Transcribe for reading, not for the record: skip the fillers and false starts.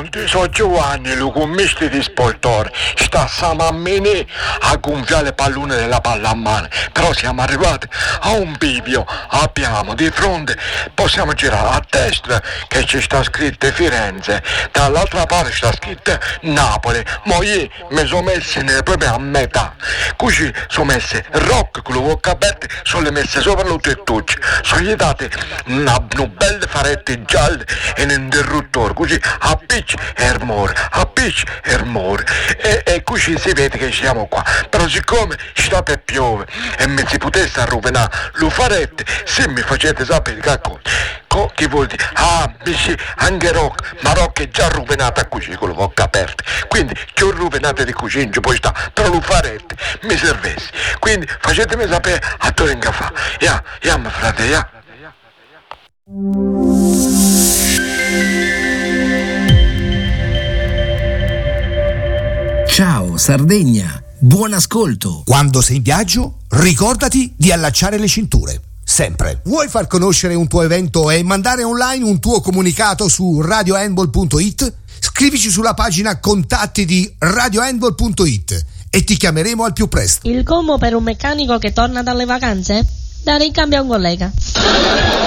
sono Giovanni, lo commesso di sportore. Sta Samammene a gonfiare le palline della palla a mano. Però siamo arrivati a un bivio. Abbiamo di fronte, possiamo girare a destra che ci sta scritto Firenze, dall'altra parte sta scritto Napoli. Ma io mi sono messo proprio a metà. Così sono messe rock con le bocca aperte, sono le messe sopra lo tettuccio. Sono gli date una bella farette gialle e un interruttore, così appicci e rumore, appicci e rumore. E così si vede che siamo qua. Però siccome sta per piove e mi si potesse rovinare lo farette, se mi facete sapere che cosa. Che vuol dire? Ah, anche Rock, ma Rock è già rovinata così con le bocca aperte. Quindi più rovinata di così, poi sta, però lo farete, mi servesse. Quindi facetemi sapere a dove che fa. Mio frate, Ciao Sardegna, buon ascolto. Quando sei in viaggio, ricordati di allacciare le cinture. Sempre. Vuoi far conoscere un tuo evento e mandare online un tuo comunicato su radiohandball.it? Scrivici sulla pagina contatti di radiohandball.it e ti chiameremo al più presto. Il combo per un meccanico che torna dalle vacanze? Dare in cambio a un collega.